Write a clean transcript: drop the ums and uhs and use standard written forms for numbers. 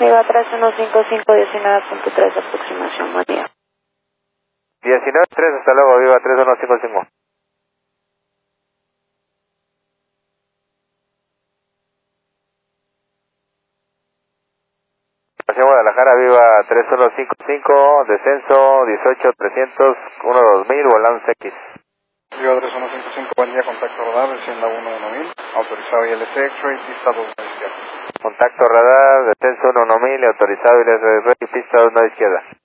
Viva 3155, 19.3 aproximación, buen día. 19.3, hasta luego, Viva 3155. Hacia Guadalajara, Viva 3155, descenso 18300, 12000, volante X. Viva 3155, buen día, contacto radar, descienda 11000, autorizado ILC, X-ray, pista 2 a la izquierda. Contacto radar, descenso 11000, autorizado ILC, pista 2 a la izquierda.